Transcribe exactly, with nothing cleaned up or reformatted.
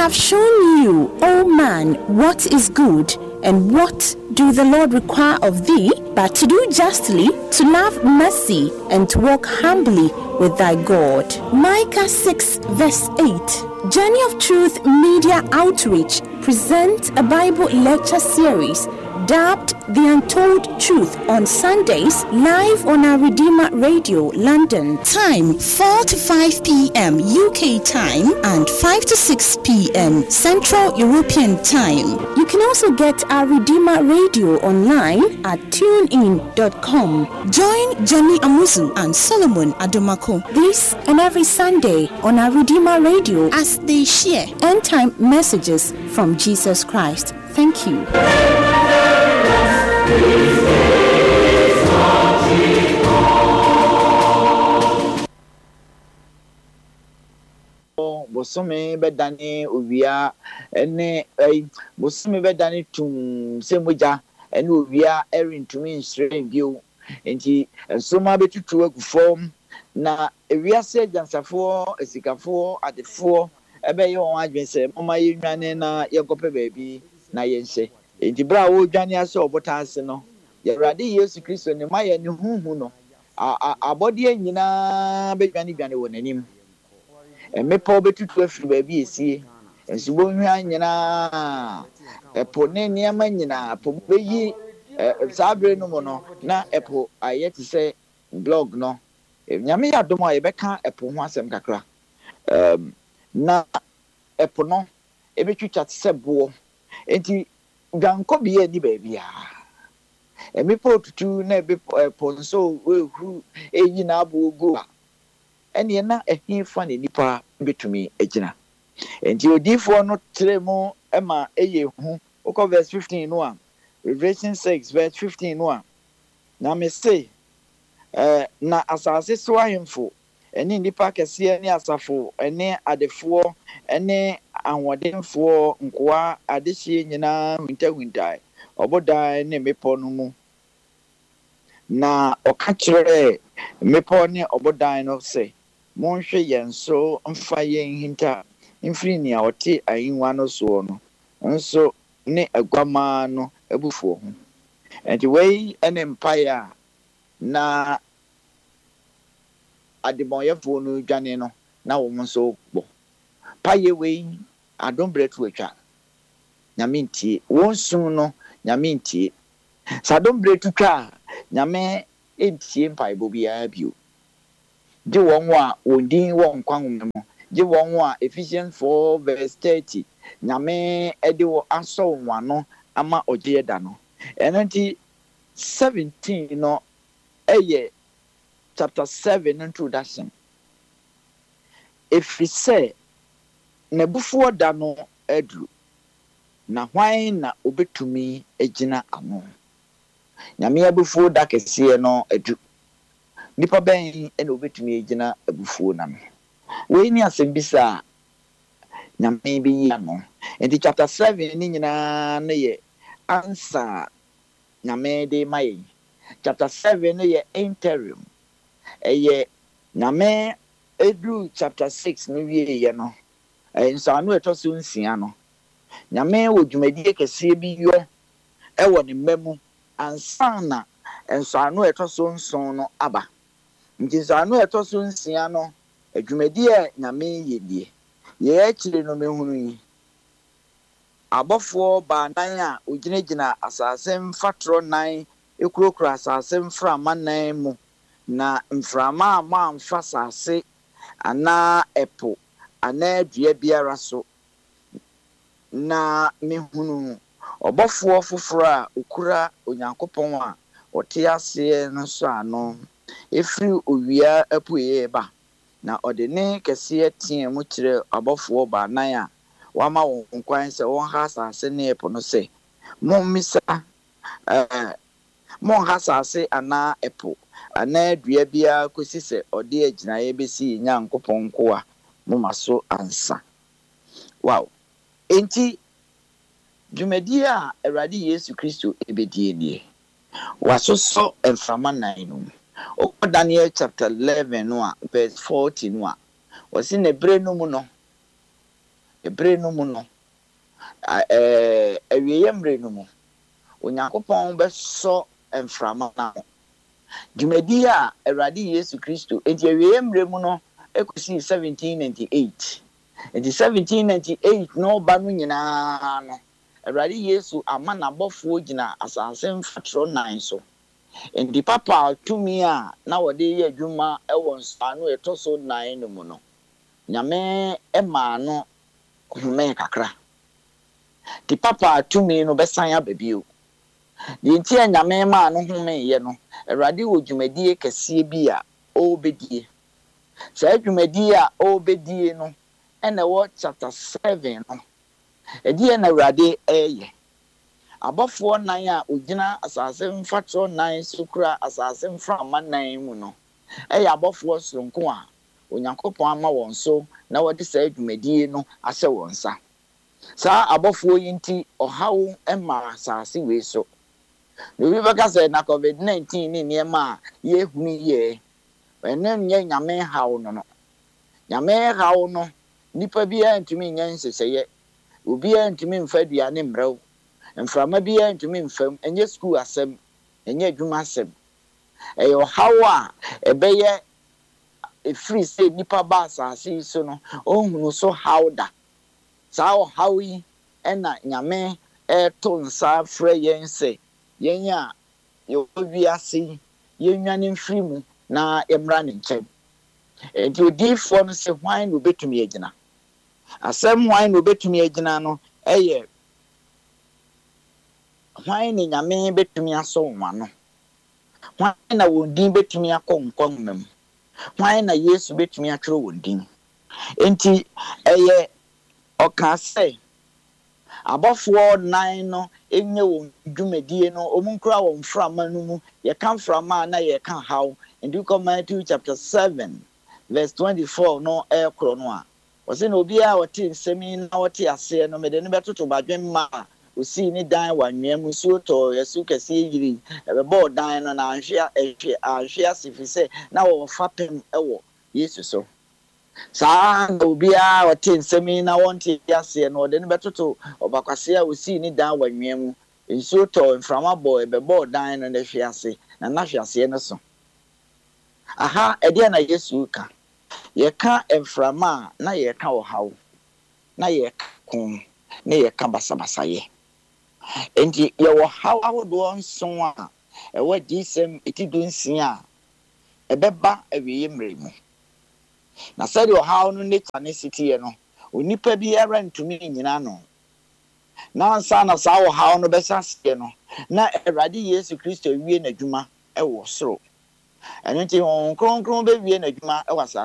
have shown you, O man, what is good, and what do the Lord require of thee, but to do justly, to love mercy, and to walk humbly with thy God. Micah six verse eight. Journey of Truth Media Outreach presents a Bible lecture series dubbed The Untold Truth on Sundays, live on our Redeemer Radio, London. Time four to five p.m. U K time and five to six p.m. Central European time. You can also get our Redeemer Radio online at tune in dot com. Join Jenny Amuzu and Solomon Adomako this and every Sunday on our Redeemer Radio as they share end-time messages from Jesus Christ. Thank you. Bosome bedane ovia ene eh bosome bedane tum semoja ene ovia erintumi nsre bio enti ensoma betutu agufom na ewiase jansafo esikafo adefo ebe ye won adwense mama yenwane na yekope baabi na yense enti bra wo dwane ase obotanse no Yewrade Yesu Kristo ne maye ne huhu no abode nyina bedwane dwane wonanim emepo betutu afiri baabi esie ensubo nhwa nyina epo ne niama nyina po beyi sabre no mo no na epo ayeti se blog no nyame yadom a yebeka epo ho asem kakra um na epo no ebetwitwa se bo enti ganko biye ni baabi a emepo tutu na epo nso wehu eyi na abogo a ene na ehimfa ne nipa betumi agina enti odifo no tremo ema eye hu oko verse fifteen no a Revelation six verse fifteen no a na me say eh na asase so ahemfo ene nipa kese ne asafo ene adefo ene ahodenfo nkoa adehie nyina winta obodan ne mepo no mu na oka kire mepo ne obodan no say monhwe yenso mfa yen hinta mfiri ni a ote ayinwa no so no nso ne agwama no abufuo ho enti wei ene empire na adimoyefo no dwane no na wo nso gbo paye wei adombretu atwa nyame ntie wonsun no nyame ntie sadombretu twa nyame entie mpaibo bia bio je won a ondin won kwanwom mo je won a Ephesians four verse thirty nyame ede wo aso wano ama oje da no enanti seventeen no eye chapter seven introduction if we say nebufuo da no adru na hwan na obetumi agina ano nyame abufuo da kese no adu nipa ben ene obetumi agina abufuo na no we ni asembisa nyame bi ya no enti chapter seven ni nyina no ye answer nyame de mai chapter seven no ye interim eye nyame edu chapter six no wie ye no enso anu etoso nsia no nyame wodwumadie kese bi yo ewo ne memu ansana enso anu etoso nson no aba ntinso anu etoso nsia no adwumadie nyame yedie ye akire no mehunu yi abofo ba nan a oginagina asase mfatro nan ekurokura asase mframa nan mu na mframa ama amfa asase ana epo ana dua biara so na mehunu obofo foforo a okura onyankopon a ote ase no so ano efiri owia apuye ba na odene kese tie mu kire abofo ba nan a wama won kwan se won ha asase ne epo no se mon misa eh mon ha asase ana epo ana dua bia kosi se ode aginaye besi nyankopon ko a mo maso ansa wow enti dwumadi a Awurade Yesu Kristo ebedie nie wasoso emframa nan no o Daniel chapter eleven no a verse forty no a wasi ne bre no mu no ebre no mu no eh awiye mre no mu onyankopɔn bɛsɔ mframa na dwumadi a Awurade Yesu Kristo enti awiye mre mu no ekosi seventeen ninety-eight enti seventeen ninety-eight no ba no nyinaa no Awurade Yesu ama nabɔfoɔ gyina asase mfatro nan so enti papa tumi a na wɔde yɛ adwuma ɛwɔ nsano ɛtɔ so nan no mu no nyame ɛma no home kakra ti papa tumi no bɛsan ababio di nti nyame ma no home yɛ no Awurade wɔ dwumadie kɛseɛ bi a ɔbɛdie saa dwumadie a ɔbɛdie no ɛna wɔ chapter seven no ɛdie na Awurade ɛyɛ abɔfoɔ nan a ogyina asase mfatro nan so kura asase mframa nan mu no ɛyɛ abɔfoɔ soronko a onyankopɔn ama wɔn so na wɔde saa dwumadie no ahyɛ wɔn nsa saa abɔfoɔ yi nti ɔhaw ɛma asase wei so obi bɛka sɛ na covid nineteen ne nneɛma a yɛhunu yɛ ɛne nyɛ nyame haw no no nyame haw no nipa biara ntumi nyɛ nsesɛyɛ obiara ntumi mfa aduane mmerɛw mframa biara ntumi mfam ɛnyɛ school asɛm ɛnyɛ adwuma asɛm ɛyɛ ɔhaw a ɛbɛyɛ efiri sɛ nipa ba asase so no ɔhunu so haw da saa ɔhaw yi ɛna nyame ɛto nsa frɛ yɛn sɛ yɛn a yɛwɔ wiase yɛnwane mfiri mu na yɛmmra ne nkyɛn enti odiifoɔ no sɛ hwan na obɛtumi agyina asɛm hwan na obɛtumi agyina no ɛyɛ hwan ne nyame bɛtumi asɔ wɔn ano hwan na wɔn din bɛtumi akɔ nkɔnma mu hwan na Yesu bɛtumi atwerɛ wɔn din enti ɛyɛ ɔka sɛ abɔfoɔ nan no enye wɔn dwumadie no ɔmo nkura wɔn mframa no mu yɛka mframa na yɛka haw enti kɔ Matthew chapter seven verse twenty-four no ɛkorɔ no a wɔsɛ na obiara wɔte nsɛm na wɔte aseɛ no mede ne bɛtoto badwen ma osi ni dan wa nwea mu so to yesu kɛseɛ yiri ɛbɛbɔ dan no na ahwe ahwe ahwe asifi sɛ na wɔ fapem ɛwɔ Yesu so saa na obiara wɔte nsɛm na wɔnte aseɛ no ɔde ne bɛtoto ɔbakwase a osi ni dan wa nwea mu nsuo tɔ mframa bɔ ɛbɛbɔ dan no na hwe ase na na hwe ase no so aha ɛdeɛ na Yesu ka yɛka mframa na yɛka ɔhaw na yɛka kon na yɛka basabasayɛ enti yɛwɔ haw ahodoɔ nson a ɛwɔ disɛm eti du nsia a ɛbɛba awiye mmerɛ mu na sɛdeɛ ɔhaw no nature ne sitiɛ no onipa biara ntumi nyina no na nsa na saa ɔhaw no bɛsa aseɛ no na Awurade Yesu Kristo wie n'adwuma ɛwɔ soro ɛno nti wɔn kronkron bɛwie n'adwuma ɛwɔ